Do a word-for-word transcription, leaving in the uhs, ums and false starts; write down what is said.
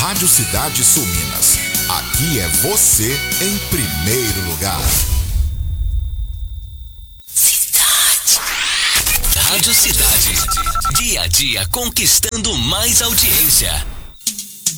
Rádio Cidade Sul Minas. Aqui é você em primeiro lugar. Cidade. Rádio Cidade. Dia a dia conquistando mais audiência.